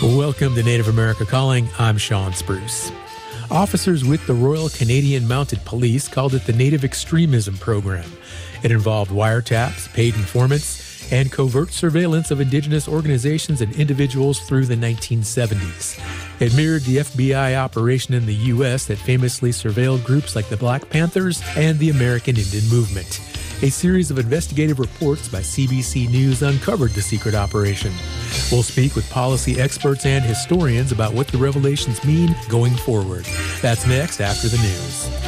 Welcome to Native America Calling. I'm Sean Spruce. Officers with the Royal Canadian Mounted Police called it the Native Extremism Program. It involved wiretaps, paid informants, and covert surveillance of Indigenous organizations and individuals through the 1970s. It mirrored the FBI operation in the U.S. that famously surveilled groups like the Black Panthers and the American Indian Movement. A series of investigative reports by CBC News uncovered the secret operation. We'll speak with policy experts and historians about what the revelations mean going forward. That's next after the news.